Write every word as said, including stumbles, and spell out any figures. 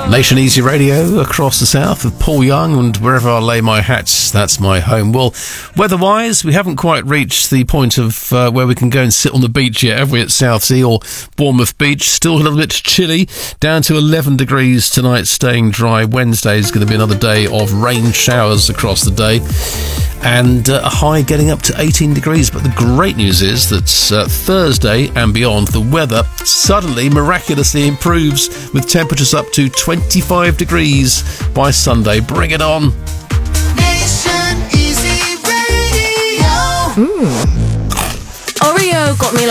Nation Easy Radio across the south with Paul Young, and wherever I lay my hat, that's my home. Well, weather-wise, we haven't quite reached the point of uh, where we can go and sit on the beach yet, have we, at Southsea or Bournemouth Beach? Still a little bit chilly, down to eleven degrees tonight, staying dry. Wednesday is going to be another day of rain showers across the day, and uh, a high getting up to eighteen degrees. But the great news is that uh, Thursday and beyond, the weather suddenly, miraculously improves with temperatures up to twenty-five degrees by Sunday. Bring it on. Nation Easy Radio. Mm. Oreo got me